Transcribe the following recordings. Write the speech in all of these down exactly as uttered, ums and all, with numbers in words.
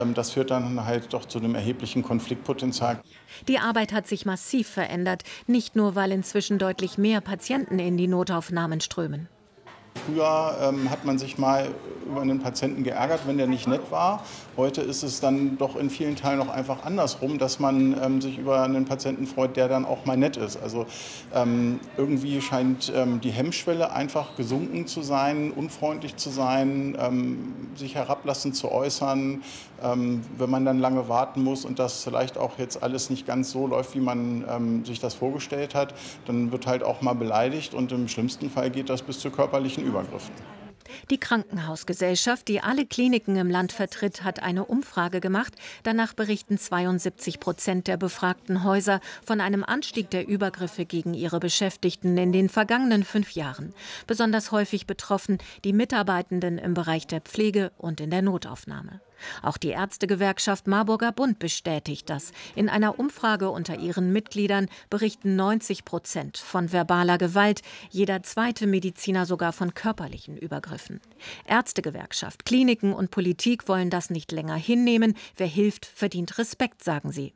Das führt dann halt doch zu einem erheblichen Konfliktpotenzial. Die Arbeit hat sich massiv verändert, nicht nur, weil inzwischen deutlich mehr Patienten in die Notaufnahmen strömen. Früher ähm, hat man sich mal über einen Patienten geärgert, wenn der nicht nett war. Heute ist es dann doch in vielen Teilen noch einfach andersrum, dass man ähm, sich über einen Patienten freut, der dann auch mal nett ist. Also ähm, irgendwie scheint ähm, die Hemmschwelle einfach gesunken zu sein, unfreundlich zu sein, ähm, sich herablassend zu äußern. Ähm, wenn man dann lange warten muss und das vielleicht auch jetzt alles nicht ganz so läuft, wie man ähm, sich das vorgestellt hat, dann wird halt auch mal beleidigt und im schlimmsten Fall geht das bis zu körperlichen Übergriffen. Die Krankenhausgesellschaft, die alle Kliniken im Land vertritt, hat eine Umfrage gemacht. Danach berichten zweiundsiebzig Prozent der befragten Häuser von einem Anstieg der Übergriffe gegen ihre Beschäftigten in den vergangenen fünf Jahren. Besonders häufig betroffen die Mitarbeitenden im Bereich der Pflege und in der Notaufnahme. Auch die Ärztegewerkschaft Marburger Bund bestätigt das. In einer Umfrage unter ihren Mitgliedern berichten neunzig Prozent von verbaler Gewalt, jeder zweite Mediziner sogar von körperlichen Übergriffen. Ärztegewerkschaft, Kliniken und Politik wollen das nicht länger hinnehmen. Wer hilft, verdient Respekt, sagen sie.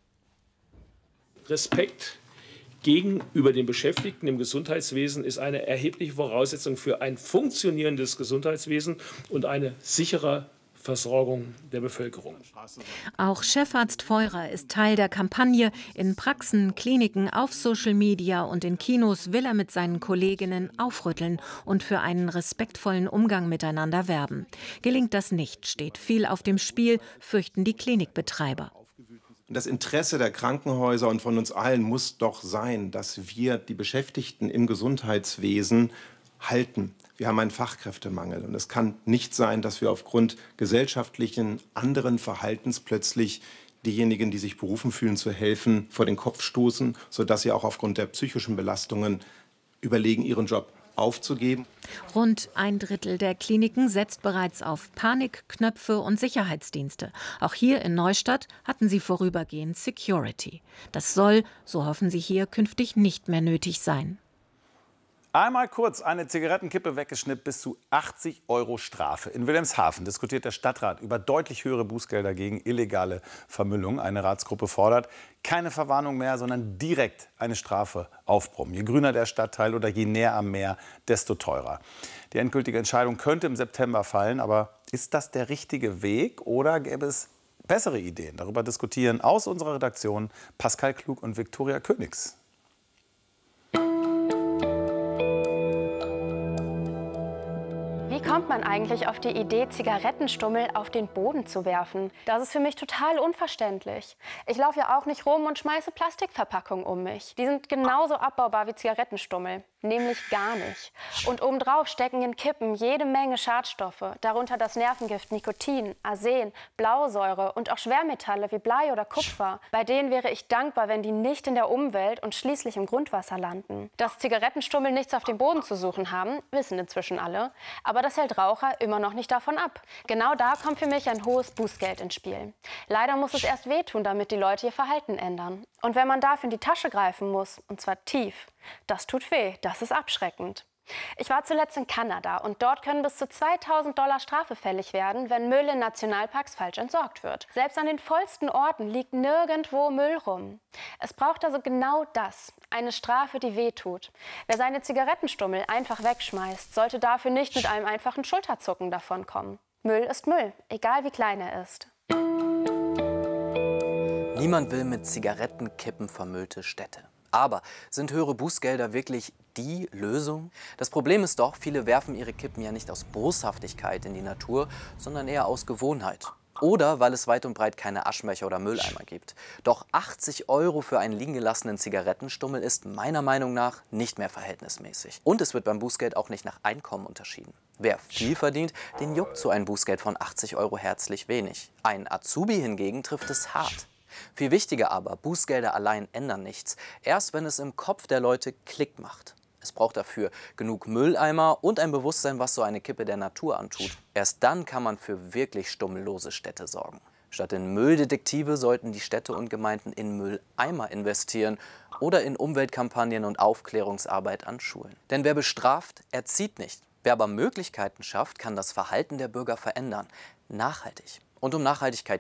Respekt gegenüber den Beschäftigten im Gesundheitswesen ist eine erhebliche Voraussetzung für ein funktionierendes Gesundheitswesen und eine sichere Versorgung der Bevölkerung. Auch Chefarzt Feurer ist Teil der Kampagne. In Praxen, Kliniken, auf Social Media und in Kinos will er mit seinen Kolleginnen aufrütteln und für einen respektvollen Umgang miteinander werben. Gelingt das nicht, steht viel auf dem Spiel, fürchten die Klinikbetreiber. Das Interesse der Krankenhäuser und von uns allen muss doch sein, dass wir die Beschäftigten im Gesundheitswesen halten. Wir haben einen Fachkräftemangel und es kann nicht sein, dass wir aufgrund gesellschaftlichen anderen Verhaltens plötzlich diejenigen, die sich berufen fühlen zu helfen, vor den Kopf stoßen, sodass sie auch aufgrund der psychischen Belastungen überlegen, ihren Job aufzugeben. Rund ein Drittel der Kliniken setzt bereits auf Panikknöpfe und Sicherheitsdienste. Auch hier in Neustadt hatten sie vorübergehend Security. Das soll, so hoffen sie hier, künftig nicht mehr nötig sein. Einmal kurz eine Zigarettenkippe weggeschnippt, bis zu achtzig Euro Strafe. In Wilhelmshaven diskutiert der Stadtrat über deutlich höhere Bußgelder gegen illegale Vermüllung. Eine Ratsgruppe fordert keine Verwarnung mehr, sondern direkt eine Strafe aufbrummen. Je grüner der Stadtteil oder je näher am Meer, desto teurer. Die endgültige Entscheidung könnte im September fallen. Aber ist das der richtige Weg oder gäbe es bessere Ideen? Darüber diskutieren aus unserer Redaktion Pascal Klug und Viktoria Königs. Wie kommt man eigentlich auf die Idee, Zigarettenstummel auf den Boden zu werfen? Das ist für mich total unverständlich. Ich laufe ja auch nicht rum und schmeiße Plastikverpackungen um mich. Die sind genauso abbaubar wie Zigarettenstummel. Nämlich gar nicht. Und obendrauf stecken in Kippen jede Menge Schadstoffe, darunter das Nervengift Nikotin, Arsen, Blausäure und auch Schwermetalle wie Blei oder Kupfer. Bei denen wäre ich dankbar, wenn die nicht in der Umwelt und schließlich im Grundwasser landen. Dass Zigarettenstummel nichts auf dem Boden zu suchen haben, wissen inzwischen alle. Aber das hält Raucher immer noch nicht davon ab. Genau da kommt für mich ein hohes Bußgeld ins Spiel. Leider muss es erst wehtun, damit die Leute ihr Verhalten ändern. Und wenn man dafür in die Tasche greifen muss, und zwar tief, das tut weh, das ist abschreckend. Ich war zuletzt in Kanada und dort können bis zu zweitausend Dollar Strafe fällig werden, wenn Müll in Nationalparks falsch entsorgt wird. Selbst an den vollsten Orten liegt nirgendwo Müll rum. Es braucht also genau das, eine Strafe, die wehtut. Wer seine Zigarettenstummel einfach wegschmeißt, sollte dafür nicht mit einem einfachen Schulterzucken davonkommen. Müll ist Müll, egal wie klein er ist. Niemand will mit Zigarettenkippen vermüllte Städte. Aber sind höhere Bußgelder wirklich die Lösung? Das Problem ist doch, viele werfen ihre Kippen ja nicht aus Boshaftigkeit in die Natur, sondern eher aus Gewohnheit. Oder weil es weit und breit keine Aschenbecher oder Mülleimer gibt. Doch achtzig Euro für einen liegen gelassenen Zigarettenstummel ist meiner Meinung nach nicht mehr verhältnismäßig. Und es wird beim Bußgeld auch nicht nach Einkommen unterschieden. Wer viel verdient, den juckt so ein Bußgeld von achtzig Euro herzlich wenig. Ein Azubi hingegen trifft es hart. Viel wichtiger aber, Bußgelder allein ändern nichts. Erst wenn es im Kopf der Leute Klick macht. Es braucht dafür genug Mülleimer und ein Bewusstsein, was so eine Kippe der Natur antut. Erst dann kann man für wirklich stummellose Städte sorgen. Statt in Mülldetektive sollten die Städte und Gemeinden in Mülleimer investieren oder in Umweltkampagnen und Aufklärungsarbeit an Schulen. Denn wer bestraft, erzieht nicht. Wer aber Möglichkeiten schafft, kann das Verhalten der Bürger verändern. Nachhaltig. Und um Nachhaltigkeit